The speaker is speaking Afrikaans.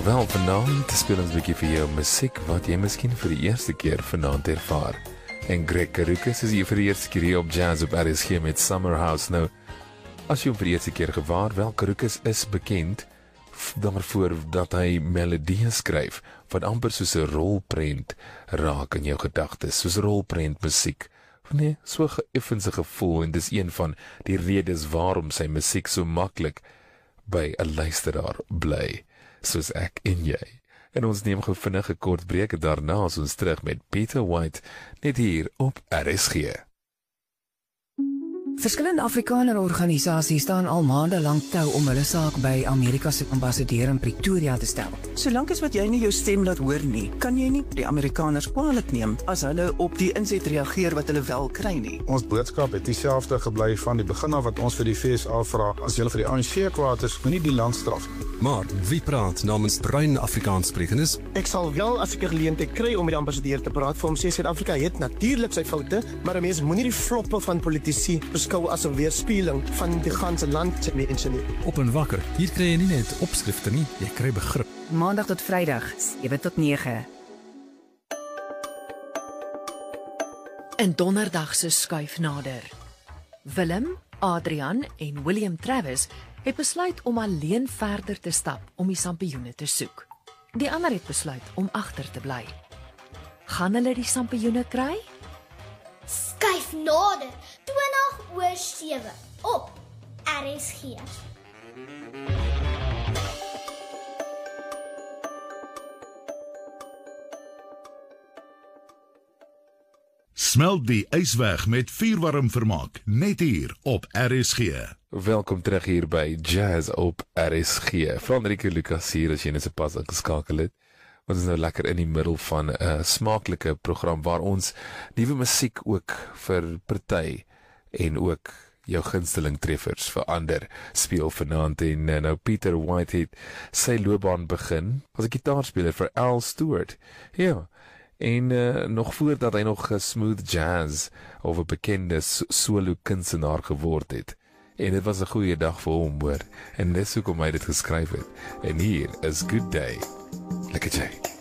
Wel, vanaand speel ons 'n bietjie vir jou musiek wat jy miskien vir die eerste keer vanaand ervaar. En Greg Karukas is hier vir die eerste keer hier op Jazz op RSG met Summer House. Nou, as jy hom vir die eerste keer gewaar, wel, Karukas is bekend daarvoor dat hy melodieë skryf wat amper soos 'n rolprent raak in jou gedagtes, soos rolprent musiek. Nee, so geëffense gevoel, en dis een van die redes waarom sy musiek so maklik by 'n luisteraar bly, soos ek en jy. En ons neem gou vinnig 'n kort breek en daarna is ons terug met Peter White, net hier op RSG. Verskillende Afrikaner organisasies staan al maande lank tou om hulle saak by Amerika se ambassadeur in Pretoria te stel. Solank as wat jy nie jou stem laat hoor nie, kan jy nie die Amerikaners kwaadlik neem as hulle op die inset reageer wat hulle wel kry nie. Ons boodskap het dieselfde gebly van die begin af wat ons vir die FSA vra. As jy vir die ANC kwaad is, moenie die land straf nie. Maar wie praat namens bruin Afrikaanssprekendes? Ek sal wel as ek 'n geleentheid kry om met die ambassadeur te praat vir hom sê Suid-Afrika het natuurlik sy foute, maar 'n mens moenie die floppe van politici beskou as 'n weerspieëling van die ganse land se mense nie. Op en wakker. Hier kry jy nie net opskrifte nie, jy kry begrip. Maandag tot Vrydag, 7 tot 9. En donderdag se skuif nader. Willem, Adrian en William Travis het besluit om alleen verder te stap om die sampioene te soek. Die ander het besluit om agter te bly. Gaan hulle die sampioene kry? Skuif nader, 20:07 op RSG. Smelt die ys weg met vuurwarm vermaak, net hier op RSG. Welkom terug hier by Jazz op RSG. Frederike Lucas hier as jy net so pas ingeskakel het. Ons is nou lekker in die middel van 'n smaaklike program waar ons nuwe musiek ook vir party en ook jou gunsteling treffers vir ander speel vanaand. En nou Peter White het sy loopbaan begin as 'n gitaarspeler vir Al Stewart. Ja. En nog voordat hy nog smooth jazz of 'n bekende solo kunstenaar geword het. En dit was 'n goeie dag vir hom, hoor. En dis hoekom hy dit geskryf het. En hier is Good Day. Lekker jy.